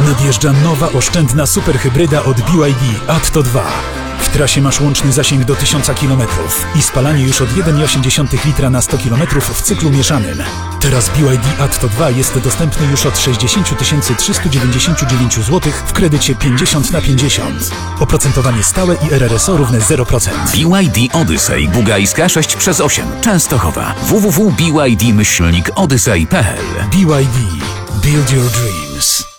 Nadjeżdża nowa, oszczędna superhybryda od BYD Atto 2. W trasie masz łączny zasięg do 1000 km i spalanie już od 1,8 litra na 100 km w cyklu mieszanym. Teraz BYD Atto 2 jest dostępny już od 60 399 zł w kredycie 50/50. Oprocentowanie stałe i RRSO równe 0%. BYD Odyssey Bugajska 6/8 Częstochowa. www.byd-odyssey.pl BYD. Build your dreams.